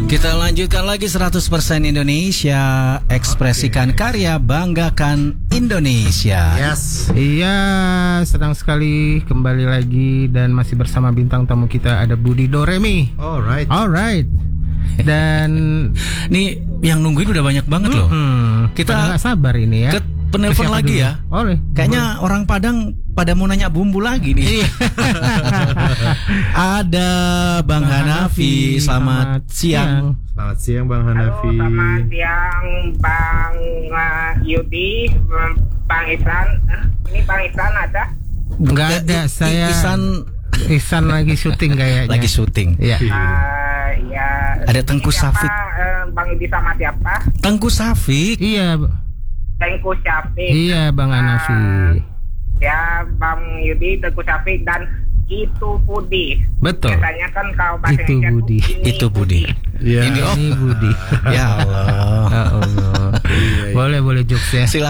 Kita lanjutkan lagi 100% Indonesia. Ekspresikan karya, banggakan Indonesia. Yes. Iya, senang sekali kembali lagi dan masih bersama bintang tamu kita ada Budi Doremi. Alright. Dan nih yang nungguin udah banyak banget loh. Kita nggak sabar ini ya. Penelpon lagi dulu? Ya. Oleh. Kayaknya orang Padang pada mau nanya bumbu lagi nih. Ada Bang Hanafi. Selamat siang. Selamat siang Bang Hanafi. Halo, selamat siang Bang Yudi, Bang Ihsan. Ini Bang Ihsan ada? Nggak ada, saya Ihsan lagi syuting kayaknya. Lagi syuting. Iya. Ya. Ada Tengku Safik. Bang Yudi sama siapa? Tengku Safik. Iya. Tengku Safik. Iya Bang Hanafi. Ya Bang Yudi, Tengku Safik dan itu Budi. Betul. Biasanya kan kalau bahasa itu Indonesia Budi. Itu Budi. Ya. Ini Budi. Ya Allah. Ya Allah. Boleh jokes ya.